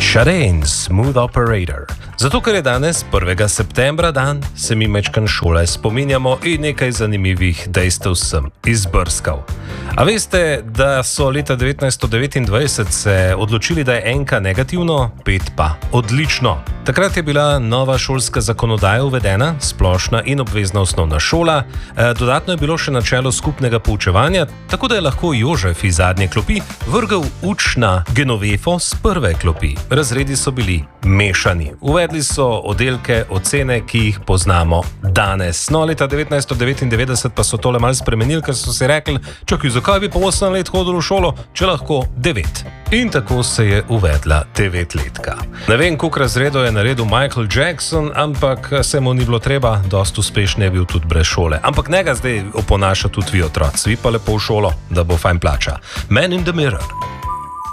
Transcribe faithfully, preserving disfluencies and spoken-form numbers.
Shadane, Smooth Operator. Zato, ker je danes prvega septembra dan, se mi mečkan šole spominjamo in nekaj zanimivih dejstev sem izbrskal. A veste, da so leta devetnajststo devetindvajset se odločili, da je enka negativno, pet pa odlično. Takrat je bila nova šolska zakonodaja uvedena, splošna in obvezna osnovna šola, dodatno je bilo še načelo skupnega poučevanja, tako da je lahko Jožef iz zadnje klopi vrgel uč na Genovefo z prve klopi. Razredi so bili mešani. Uvedli so oddelke, ocene, ki jih poznamo danes. No, leta devetnajststo devetindevetdeset pa so tole malo spremenili, ker so si rekli, čakaj, zakaj bi pa osem let hodil v šolo, če lahko devet. In tako se je uvedla devetletka. Ne vem, koliko razredov je naredil Michael Jackson, ampak se mu ni bilo treba, dost uspešen je bil tudi brez šole. Ampak ne ga zdaj oponaša tudi vi otroci, vi pa lepo v šolo, da bo fajn plača. Man in the Mirror.